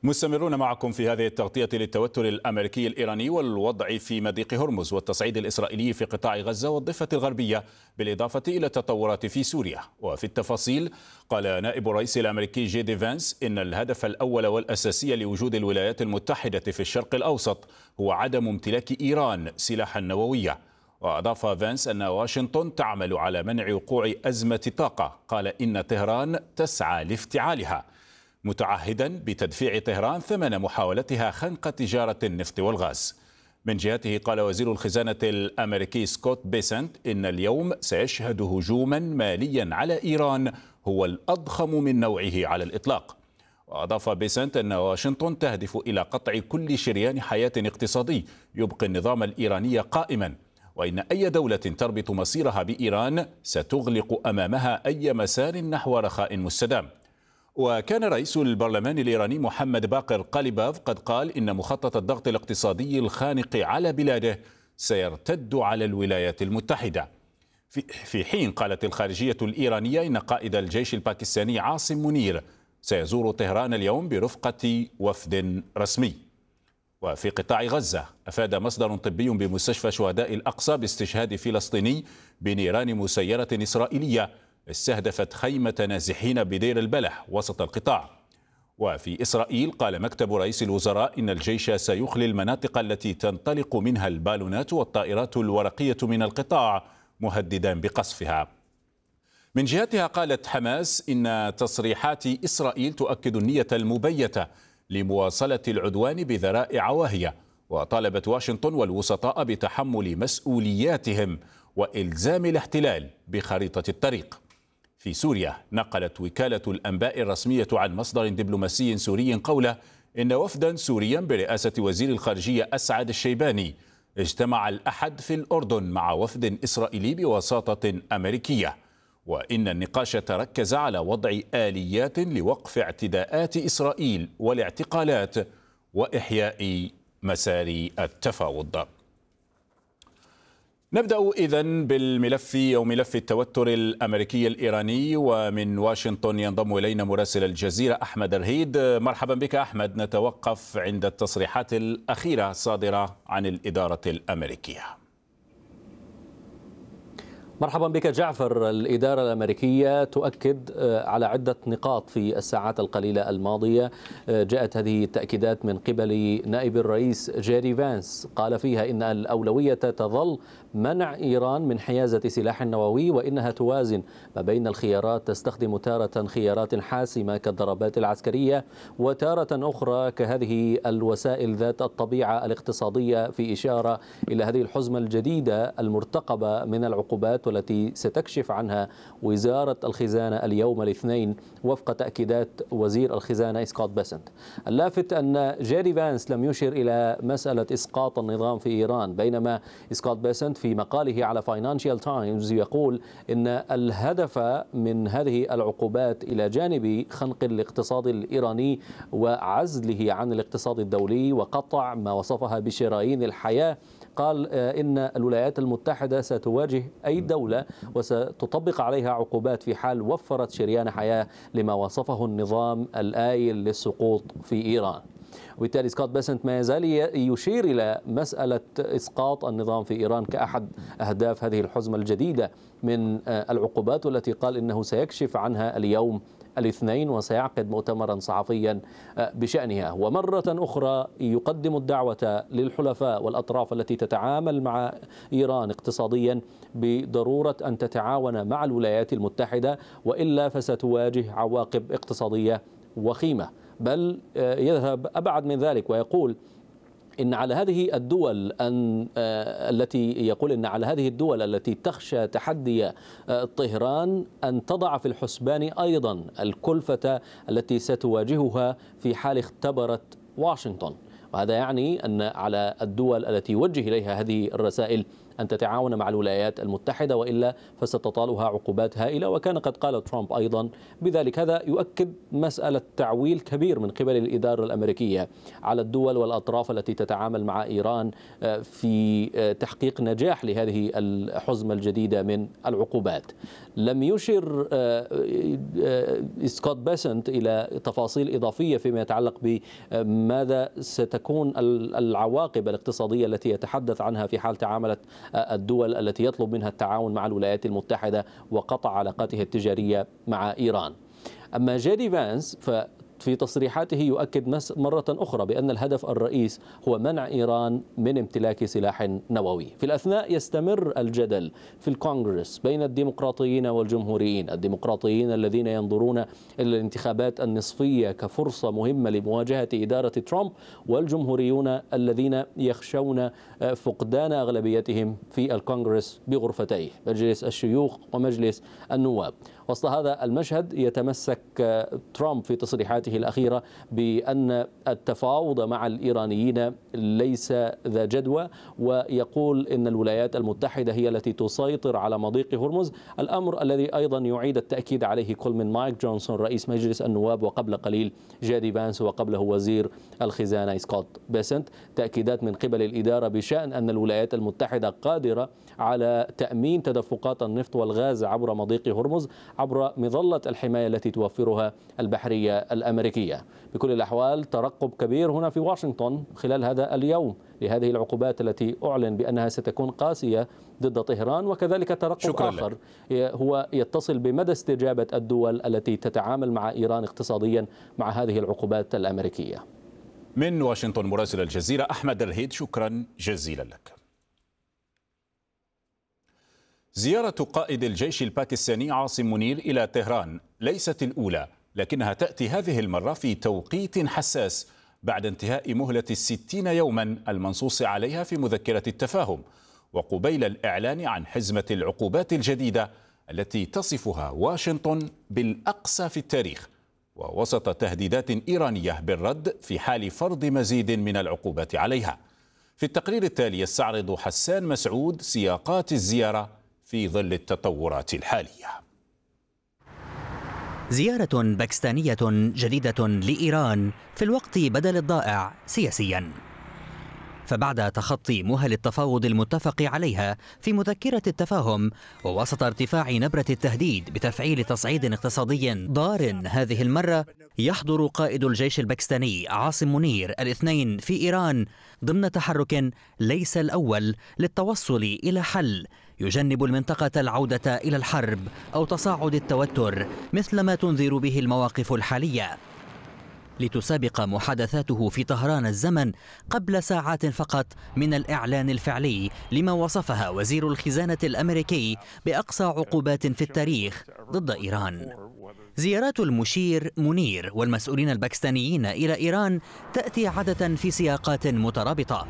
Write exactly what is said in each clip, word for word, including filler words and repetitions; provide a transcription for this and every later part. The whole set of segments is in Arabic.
مستمرون معكم في هذه التغطية للتوتر الأمريكي الإيراني والوضع في مضيق هرمز والتصعيد الإسرائيلي في قطاع غزة والضفة الغربية، بالإضافة إلى التطورات في سوريا. وفي التفاصيل، قال نائب الرئيس الأمريكي جي دي فانس إن الهدف الأول والأساسي لوجود الولايات المتحدة في الشرق الأوسط هو عدم امتلاك إيران سلاحا نوويا. وأضاف فانس أن واشنطن تعمل على منع وقوع أزمة طاقة. قال إن طهران تسعى لافتعالها، متعهدا بتدفيع طهران ثمن محاولتها خنق تجارة النفط والغاز. من جهته، قال وزير الخزانة الأمريكي سكوت بيسنت إن اليوم سيشهد هجوما ماليا على إيران هو الأضخم من نوعه على الإطلاق. وأضاف بيسنت أن واشنطن تهدف إلى قطع كل شريان حياة اقتصادي يبقي النظام الإيراني قائما، وإن أي دولة تربط مصيرها بإيران ستغلق أمامها أي مسار نحو رخاء مستدام. وكان رئيس البرلمان الإيراني محمد باقر قاليباف قد قال إن مخطط الضغط الاقتصادي الخانق على بلاده سيرتد على الولايات المتحدة. في حين قالت الخارجية الإيرانية إن قائد الجيش الباكستاني عاصم منير سيزور طهران اليوم برفقة وفد رسمي. وفي قطاع غزة، أفاد مصدر طبي بمستشفى شهداء الأقصى باستشهاد فلسطيني بنيران مسيرة إسرائيلية استهدفت خيمة نازحين بدير البلح وسط القطاع. وفي إسرائيل، قال مكتب رئيس الوزراء إن الجيش سيخلي المناطق التي تنطلق منها البالونات والطائرات الورقية من القطاع، مهددا بقصفها. من جهتها، قالت حماس إن تصريحات إسرائيل تؤكد النية المبيتة لمواصلة العدوان بذرائع واهية، وطالبت واشنطن والوسطاء بتحمل مسؤولياتهم وإلزام الاحتلال بخريطة الطريق. في سوريا، نقلت وكالة الأنباء الرسمية عن مصدر دبلوماسي سوري قوله إن وفدا سوريا برئاسة وزير الخارجية أسعد الشيباني اجتمع الأحد في الأردن مع وفد إسرائيلي بوساطة أمريكية، وإن النقاش تركز على وضع آليات لوقف اعتداءات إسرائيل والاعتقالات وإحياء مسار التفاوض. نبدأ إذن بالملف أو ملف التوتر الأمريكي الإيراني، ومن واشنطن ينضم إلينا مراسل الجزيرة أحمد رهيد. مرحبا بك أحمد. نتوقف عند التصريحات الأخيرة الصادرة عن الإدارة الأمريكية. مرحبا بك جعفر. الإدارة الأمريكية تؤكد على عدة نقاط في الساعات القليلة الماضية. جاءت هذه التأكيدات من قبل نائب الرئيس جي دي فانس، قال فيها إن الأولوية تظل منع إيران من حيازة سلاح نووي، وإنها توازن ما بين الخيارات، تستخدم تارة خيارات حاسمة كالضربات العسكرية، وتارة أخرى كهذه الوسائل ذات الطبيعة الاقتصادية، في إشارة إلى هذه الحزمة الجديدة المرتقبة من العقوبات والتي ستكشف عنها وزارة الخزانة اليوم الاثنين وفق تأكيدات وزير الخزانة سكوت بيسنت. اللافت أن جي دي فانس لم يشر إلى مسألة إسقاط النظام في إيران، بينما سكوت بيسنت في مقاله على فاينانشال تايمز يقول إن الهدف من هذه العقوبات إلى جانب خنق الاقتصاد الإيراني وعزله عن الاقتصاد الدولي وقطع ما وصفها بشرايين الحياة، قال إن الولايات المتحدة ستواجه أي دولة وستطبق عليها عقوبات في حال وفرت شريان حياة لما وصفه النظام الآيل للسقوط في إيران. وبالتالي سكوت بيسنت ما يزال يشير إلى مسألة إسقاط النظام في إيران كأحد أهداف هذه الحزمة الجديدة من العقوبات، والتي قال إنه سيكشف عنها اليوم الاثنين وسيعقد مؤتمرا صحفيا بشأنها. ومرة أخرى يقدم الدعوة للحلفاء والأطراف التي تتعامل مع إيران اقتصاديا بضرورة أن تتعاون مع الولايات المتحدة، وإلا فستواجه عواقب اقتصادية وخيمة. بل يذهب أبعد من ذلك ويقول إن على هذه الدول أن التي يقول إن على هذه الدول التي تخشى تحدي طهران أن تضع في الحسبان أيضا الكلفة التي ستواجهها في حال اختبرت واشنطن. وهذا يعني أن على الدول التي يوجه إليها هذه الرسائل أن تتعاون مع الولايات المتحدة، وإلا فستطالها عقوبات هائلة. وكان قد قال ترامب أيضا بذلك. هذا يؤكد مسألة تعويل كبير من قبل الإدارة الأمريكية على الدول والأطراف التي تتعامل مع إيران في تحقيق نجاح لهذه الحزمة الجديدة من العقوبات. لم يشر سكوت بيسنت إلى تفاصيل إضافية فيما يتعلق بماذا ستكون العواقب الاقتصادية التي يتحدث عنها في حال تعاملت الدول التي يطلب منها التعاون مع الولايات المتحدة وقطع علاقاته التجارية مع إيران. أما جي دي فانس في تصريحاته يؤكد مرة أخرى بأن الهدف الرئيس هو منع إيران من امتلاك سلاح نووي. في الأثناء يستمر الجدل في الكونغرس بين الديمقراطيين والجمهوريين، الديمقراطيين الذين ينظرون إلى الانتخابات النصفية كفرصة مهمة لمواجهة إدارة ترامب، والجمهوريون الذين يخشون فقدان أغلبيتهم في الكونغرس بغرفتيه، مجلس الشيوخ ومجلس النواب. وسط هذا المشهد يتمسك ترامب في تصريحاته الأخيرة بأن التفاوض مع الإيرانيين ليس ذا جدوى، ويقول إن الولايات المتحدة هي التي تسيطر على مضيق هرمز، الأمر الذي أيضا يعيد التأكيد عليه كل من مايك جونسون رئيس مجلس النواب، وقبل قليل جي دي فانس، وقبله وزير الخزانة سكوت بيسنت. تأكيدات من قبل الإدارة بشأن أن الولايات المتحدة قادرة على تأمين تدفقات النفط والغاز عبر مضيق هرمز عبر مظلة الحماية التي توفرها البحرية الأمريكية. بكل الأحوال ترقب كبير هنا في واشنطن خلال هذا اليوم لهذه العقوبات التي أعلن بأنها ستكون قاسية ضد طهران، وكذلك ترقب آخر هو يتصل بمدى استجابة الدول التي تتعامل مع إيران اقتصاديا مع هذه العقوبات الأمريكية. من واشنطن مراسل الجزيرة أحمد الهيد، شكرا جزيلا لك. زيارة قائد الجيش الباكستاني عاصم منير إلى طهران ليست الأولى، لكنها تأتي هذه المرة في توقيت حساس بعد انتهاء مهلة الستين يوما المنصوص عليها في مذكرة التفاهم، وقبيل الإعلان عن حزمة العقوبات الجديدة التي تصفها واشنطن بالأقصى في التاريخ، ووسط تهديدات إيرانية بالرد في حال فرض مزيد من العقوبات عليها. في التقرير التالي يستعرض حسان مسعود سياقات الزيارة في ظل التطورات الحالية. زيارة باكستانية جديدة لإيران في الوقت بدل الضائع سياسيا. فبعد تخطي مهل التفاوض المتفق عليها في مذكرة التفاهم، ووسط ارتفاع نبرة التهديد بتفعيل تصعيد اقتصادي ضار هذه المرة، يحضر قائد الجيش الباكستاني عاصم منير الاثنين في إيران ضمن تحرك ليس الأول للتوصل إلى حل يجنب المنطقة العودة إلى الحرب أو تصاعد التوتر مثل ما تنذر به المواقف الحالية. لتسابق محادثاته في طهران الزمن قبل ساعات فقط من الإعلان الفعلي لما وصفها وزير الخزانة الأمريكي بأقصى عقوبات في التاريخ ضد إيران. زيارات المشير منير والمسؤولين الباكستانيين إلى إيران تأتي عادة في سياقات مترابطة.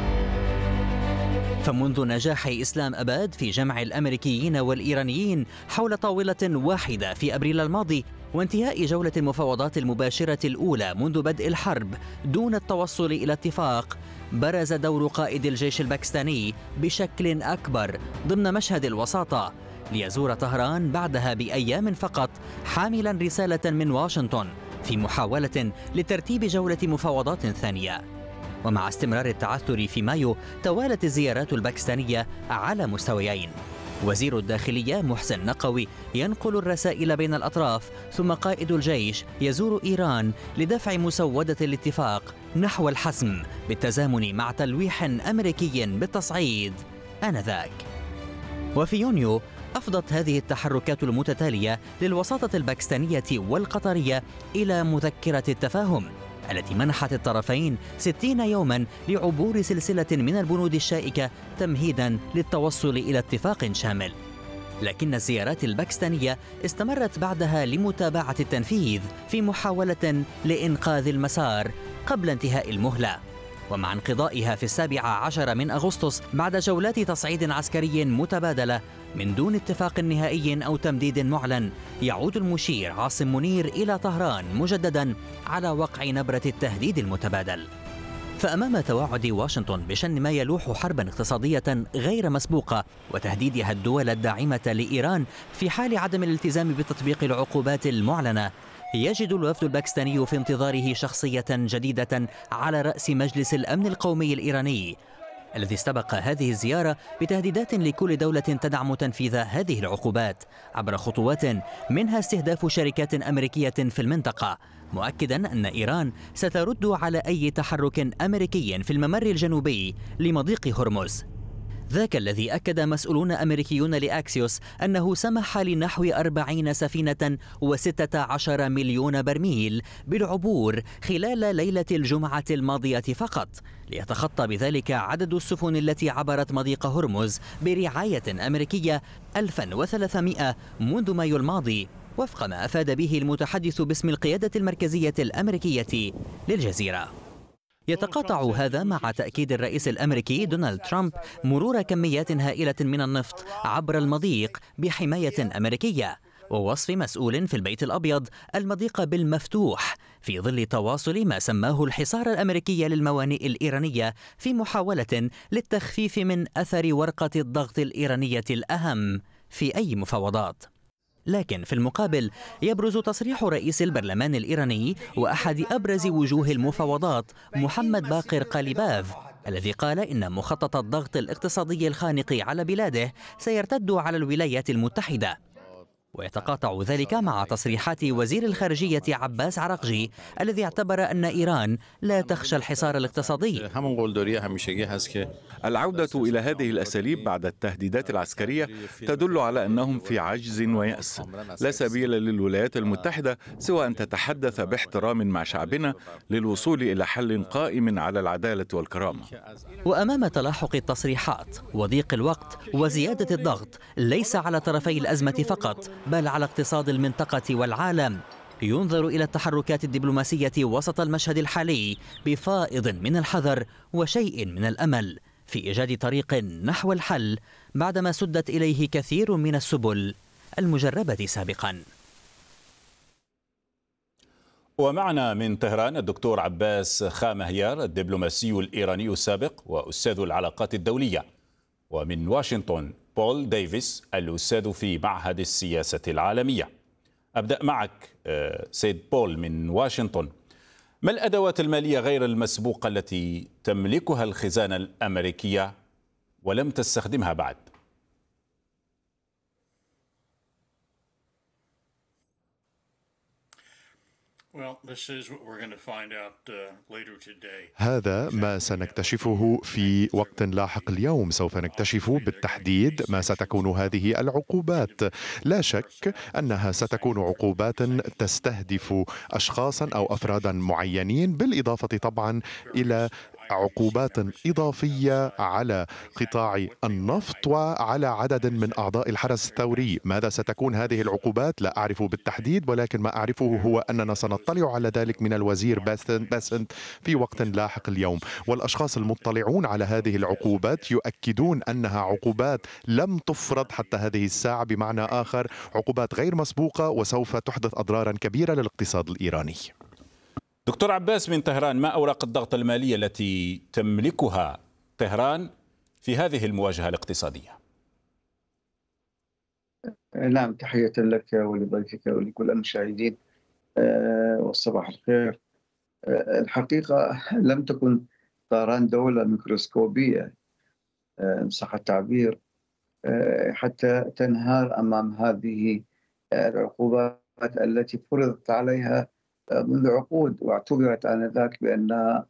فمنذ نجاح إسلام أباد في جمع الأمريكيين والإيرانيين حول طاولة واحدة في أبريل الماضي، وانتهاء جولة المفاوضات المباشرة الأولى منذ بدء الحرب دون التوصل إلى اتفاق، برز دور قائد الجيش الباكستاني بشكل أكبر ضمن مشهد الوساطة، ليزور طهران بعدها بأيام فقط حاملا رسالة من واشنطن في محاولة لترتيب جولة مفاوضات ثانية. ومع استمرار التعثر في مايو، توالت الزيارات الباكستانية على مستويين. وزير الداخلية محسن نقوي ينقل الرسائل بين الأطراف، ثم قائد الجيش يزور إيران لدفع مسودة الاتفاق نحو الحسم بالتزامن مع تلويح أمريكي بالتصعيد آنذاك. وفي يونيو أفضت هذه التحركات المتتالية للوساطة الباكستانية والقطرية إلى مذكرة التفاهم التي منحت الطرفين ستين يوما لعبور سلسلة من البنود الشائكة تمهيدا للتوصل إلى اتفاق شامل. لكن الزيارات الباكستانية استمرت بعدها لمتابعة التنفيذ في محاولة لإنقاذ المسار قبل انتهاء المهلة. ومع انقضائها في السابع عشر من أغسطس بعد جولات تصعيد عسكري متبادلة من دون اتفاق نهائي أو تمديد معلن، يعود المشير عاصم منير إلى طهران مجددا على وقع نبرة التهديد المتبادل. فأمام توعد واشنطن بشن ما يلوح حربا اقتصادية غير مسبوقة وتهديدها الدول الداعمة لإيران في حال عدم الالتزام بتطبيق العقوبات المعلنة، يجد الوفد الباكستاني في انتظاره شخصية جديدة على رأس مجلس الأمن القومي الإيراني، الذي استبق هذه الزيارة بتهديدات لكل دولة تدعم تنفيذ هذه العقوبات عبر خطوات منها استهداف شركات أمريكية في المنطقة، مؤكدا أن إيران سترد على أي تحرك أمريكي في الممر الجنوبي لمضيق هرمز. ذاك الذي أكد مسؤولون أمريكيون لأكسيوس أنه سمح لنحو أربعين سفينة وستة عشر مليون برميل بالعبور خلال ليلة الجمعة الماضية فقط، ليتخطى بذلك عدد السفن التي عبرت مضيق هرمز برعاية أمريكية ألف وثلاثمائة منذ مايو الماضي، وفق ما أفاد به المتحدث باسم القيادة المركزية الأمريكية للجزيرة. يتقاطع هذا مع تأكيد الرئيس الأمريكي دونالد ترامب مرور كميات هائلة من النفط عبر المضيق بحماية أمريكية، ووصف مسؤول في البيت الأبيض المضيق بالمفتوح في ظل تواصل ما سماه الحصار الأمريكي للموانئ الإيرانية في محاولة للتخفيف من أثر ورقة الضغط الإيرانية الأهم في أي مفاوضات. لكن في المقابل يبرز تصريح رئيس البرلمان الإيراني وأحد أبرز وجوه المفاوضات محمد باقر قاليباف، الذي قال إن مخطط الضغط الاقتصادي الخانق على بلاده سيرتد على الولايات المتحدة. ويتقاطع ذلك مع تصريحات وزير الخارجية عباس عراقجي الذي اعتبر أن إيران لا تخشى الحصار الاقتصادي. العودة إلى هذه الأساليب بعد التهديدات العسكرية تدل على أنهم في عجز ويأس. لا سبيل للولايات المتحدة سوى أن تتحدث باحترام مع شعبنا للوصول إلى حل قائم على العدالة والكرامة. وأمام تلاحق التصريحات وضيق الوقت وزيادة الضغط ليس على طرفي الأزمة فقط بل على اقتصاد المنطقة والعالم، ينظر إلى التحركات الدبلوماسية وسط المشهد الحالي بفائض من الحذر وشيء من الأمل في إيجاد طريق نحو الحل بعدما سدت إليه كثير من السبل المجربة سابقا. ومعنا من طهران الدكتور عباس خامهيار الدبلوماسي الإيراني السابق وأستاذ العلاقات الدولية، ومن واشنطن بول ديفيس الأستاذ في معهد السياسة العالمية. أبدأ معك سيد بول من واشنطن، ما الأدوات المالية غير المسبوقة التي تملكها الخزانة الأمريكية ولم تستخدمها بعد؟ هذا ما سنكتشفه في وقت لاحق اليوم. سوف نكتشف بالتحديد ما ستكون هذه العقوبات. لا شك أنها ستكون عقوبات تستهدف أشخاصا أو أفرادا معينين، بالإضافة طبعا إلى عقوبات إضافية على قطاع النفط وعلى عدد من أعضاء الحرس الثوري. ماذا ستكون هذه العقوبات؟ لا أعرف بالتحديد، ولكن ما أعرفه هو أننا سنطلع على ذلك من الوزير باسنت في وقت لاحق اليوم. والأشخاص المطلعون على هذه العقوبات يؤكدون أنها عقوبات لم تفرض حتى هذه الساعة، بمعنى آخر عقوبات غير مسبوقة وسوف تحدث أضرارا كبيرة للاقتصاد الإيراني. دكتور عباس من طهران، ما أوراق الضغط المالية التي تملكها طهران في هذه المواجهة الاقتصادية؟ نعم، تحية لك ولضيفك ولكل المشاهدين والصباح الخير. الحقيقة لم تكن طهران دولة ميكروسكوبية إن صح التعبير حتى تنهار أمام هذه العقوبات التي فرضت عليها منذ عقود، واعتبرت آنذاك بأنها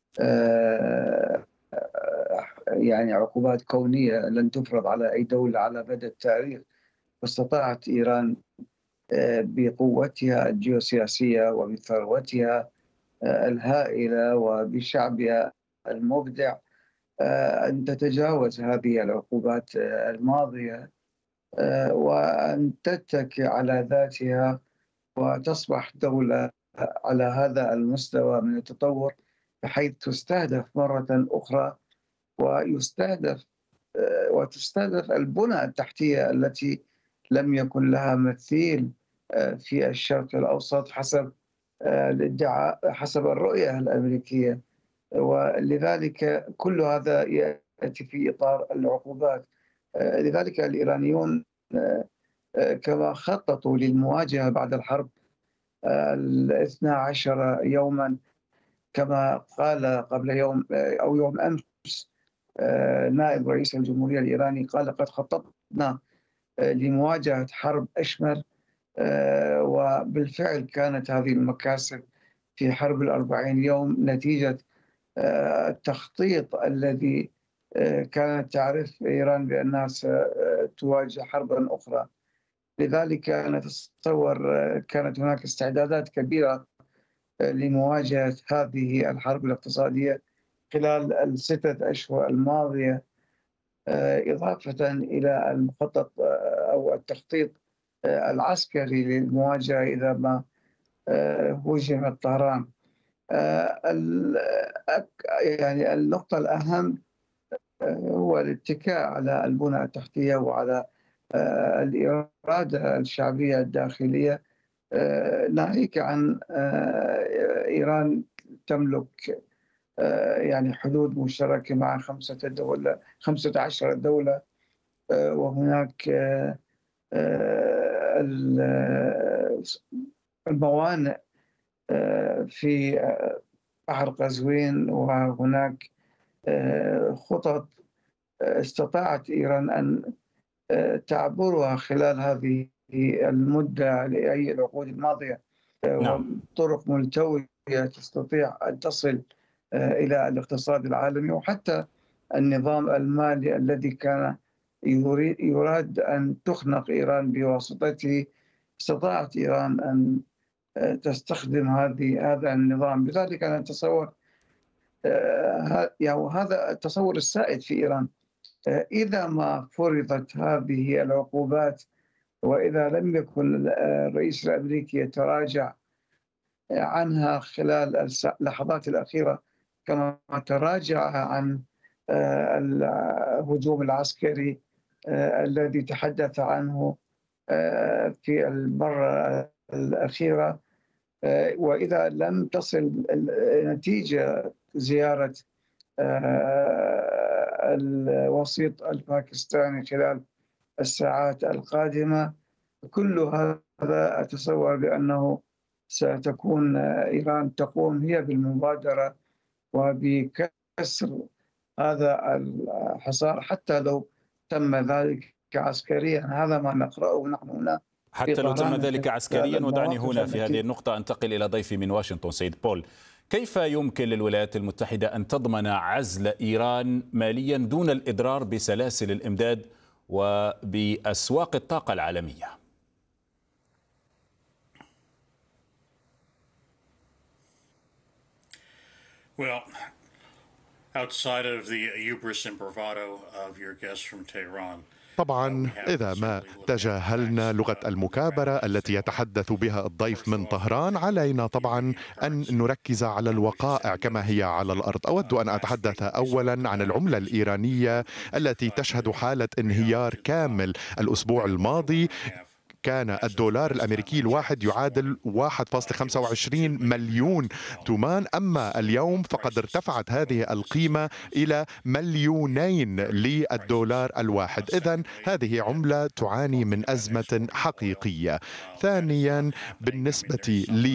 يعني عقوبات كونية لن تفرض على أي دولة على مدى التاريخ. واستطاعت إيران بقوتها الجيوسياسية وبثروتها الهائلة وبشعبها المبدع أن تتجاوز هذه العقوبات الماضية وأن تتكي على ذاتها وتصبح دولة على هذا المستوى من التطور، بحيث تستهدف مرة أخرى ويستهدف وتستهدف البنى التحتية التي لم يكن لها مثيل في الشرق الأوسط حسب الادعاء، حسب الرؤية الأمريكية. ولذلك كل هذا يأتي في إطار العقوبات. لذلك الإيرانيون كما خططوا للمواجهة بعد الحرب الاثنى عشر يوما، كما قال قبل يوم أو يوم أمس نائب رئيس الجمهورية الإيراني، قال قد خططنا لمواجهة حرب أشمل، وبالفعل كانت هذه المكاسب في حرب الأربعين يوم نتيجة التخطيط الذي كانت تعرف إيران بأنها ستواجه حربا أخرى. لذلك أنا أتصور كانت هناك استعدادات كبيرة لمواجهة هذه الحرب الاقتصادية خلال الستة أشهر الماضية، إضافة إلى المخطط أو التخطيط العسكري للمواجهة إذا ما هجمت طهران. يعني النقطة الأهم هو الاتكاء على البنى التحتية وعلى الإرادة الشعبية الداخلية، ناهيك عن إيران تملك يعني حدود مشتركة مع خمسة دولة خمسة عشر دولة، وهناك الموانئ في بحر قزوين، وهناك خطط استطاعت إيران أن تعبرها خلال هذه المدة لأي العقود الماضية، نعم. وطرق ملتوية تستطيع أن تصل إلى الاقتصاد العالمي وحتى النظام المالي الذي كان يراد أن تخنق إيران بواسطته. استطاعت إيران أن تستخدم هذه هذا النظام. لذلك أنا أتصور يعني هذا التصور السائد في إيران، إذا ما فرضت هذه العقوبات وإذا لم يكن الرئيس الأمريكي يتراجع عنها خلال اللحظات الأخيرة كما تراجع عن الهجوم العسكري الذي تحدث عنه في المرة الأخيرة، وإذا لم تصل نتيجة زيارة الوسيط الباكستاني خلال الساعات القادمة، كل هذا أتصور بأنه ستكون إيران تقوم هي بالمبادرة وبكسر هذا الحصار حتى لو تم ذلك عسكريا. هذا ما نقرأه نحن هنا. حتى لو تم ذلك عسكريا. ودعني هنا في هذه النقطة أنتقل إلى ضيفي من واشنطن سيد بول. كيف يمكن للولايات المتحدة أن تضمن عزل إيران ماليا دون الإضرار بسلاسل الإمداد وبأسواق الطاقة العالمية؟ Well, outside of the hubris and bravado of your guests from Tehran. طبعا إذا ما تجاهلنا لغة المكابرة التي يتحدث بها الضيف من طهران، علينا طبعا أن نركز على الوقائع كما هي على الأرض. أود أن أتحدث أولا عن العملة الإيرانية التي تشهد حالة انهيار كامل. الأسبوع الماضي كان الدولار الأمريكي الواحد يعادل واحد فاصلة خمسة وعشرين مليون تومان، أما اليوم فقد ارتفعت هذه القيمة إلى مليونين للدولار الواحد. إذن هذه عملة تعاني من أزمة حقيقية. ثانيا، بالنسبة لي